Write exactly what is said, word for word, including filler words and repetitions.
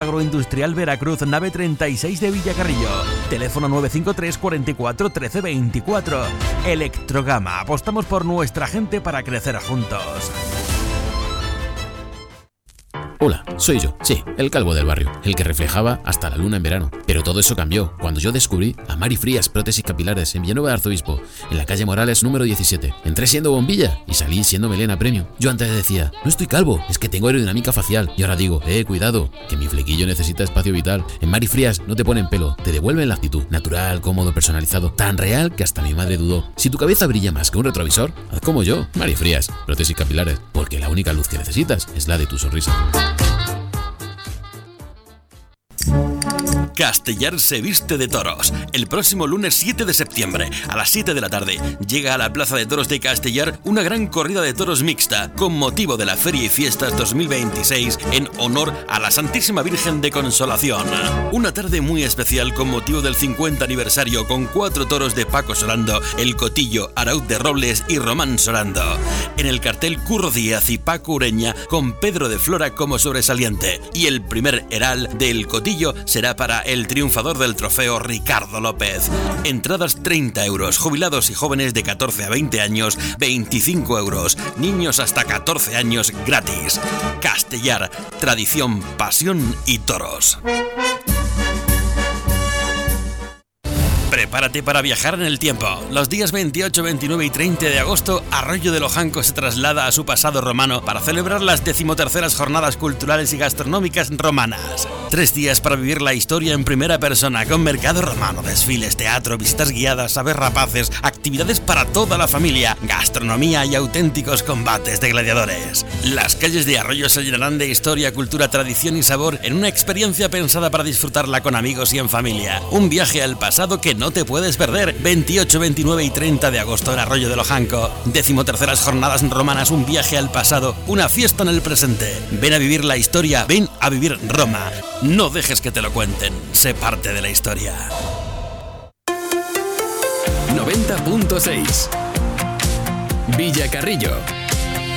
Agroindustrial Veracruz, nave treinta y seis de Villacarrillo. Teléfono nueve cinco tres, cuarenta y cuatro, trece veinticuatro. Electrogama. Apostamos por nuestra gente para crecer juntos. Hola, soy yo, sí, el calvo del barrio, el que reflejaba hasta la luna en verano. Pero todo eso cambió cuando yo descubrí a Mari Frías Prótesis Capilares en Villanueva de Arzobispo, en la calle Morales número diecisiete. Entré siendo bombilla y salí siendo melena premium. Yo antes decía, no estoy calvo, es que tengo aerodinámica facial. Y ahora digo, eh, cuidado, que mi flequillo necesita espacio vital. En Mari Frías no te ponen pelo, te devuelven la actitud. Natural, cómodo, personalizado, tan real que hasta mi madre dudó. Si tu cabeza brilla más que un retrovisor, haz como yo, Mari Frías Prótesis Capilares, porque la única luz que necesitas es la de tu sonrisa. Castellar se viste de toros. El próximo lunes siete de septiembre, a las siete de la tarde, llega a la Plaza de Toros de Castellar una gran corrida de toros mixta con motivo de la Feria y Fiestas dos mil veintiséis en honor a la Santísima Virgen de Consolación. Una tarde muy especial con motivo del cincuenta aniversario con cuatro toros de Paco Sorando, El Cotillo, Arauz de Robles y Román Sorando. En el cartel Curro Díaz y Paco Ureña con Pedro de Flora como sobresaliente. Y el primer heral de El Cotillo será para el triunfador del trofeo Ricardo López. Entradas treinta euros, jubilados y jóvenes de catorce a veinte años veinticinco euros, niños hasta catorce años gratis. Castellar, tradición, pasión y toros. Prepárate para viajar en el tiempo. Los días veintiocho, veintinueve y treinta de agosto, Arroyo de Lojanco se traslada a su pasado romano para celebrar las decimoterceras jornadas culturales y gastronómicas romanas. Tres días para vivir la historia en primera persona, con mercado romano, desfiles, teatro, visitas guiadas, saber rapaces, actividades para toda la familia, gastronomía y auténticos combates de gladiadores. Las calles de Arroyo se llenarán de historia, cultura, tradición y sabor en una experiencia pensada para disfrutarla con amigos y en familia. Un viaje al pasado que no te puedes perder. veintiocho, veintinueve y treinta de agosto en Arroyo de Lojanco. Decimoterceras jornadas romanas, un viaje al pasado, una fiesta en el presente. Ven a vivir la historia, ven a vivir Roma. No dejes que te lo cuenten, sé parte de la historia. noventa punto seis Villacarrillo.